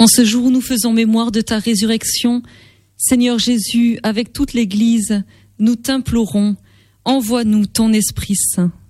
En ce jour où nous faisons mémoire de ta résurrection, Seigneur Jésus, avec toute l'Église, nous t'implorons, envoie-nous ton Esprit Saint.